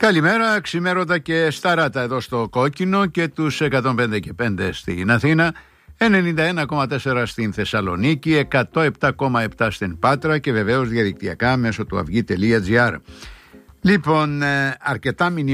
Καλημέρα, ξημέρωτα και σταράτα εδώ στο Κόκκινο και τους 105 και 5 στην Αθήνα, 91,4 στην Θεσσαλονίκη, 107,7 στην Πάτρα και βεβαίως διαδικτυακά μέσω του αυγή.gr. Λοιπόν, αρκετά μηνύματα